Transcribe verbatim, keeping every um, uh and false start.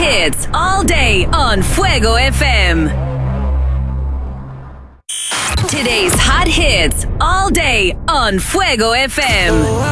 hits all day on Fuego F M. Today's hot hits all day on Fuego F M.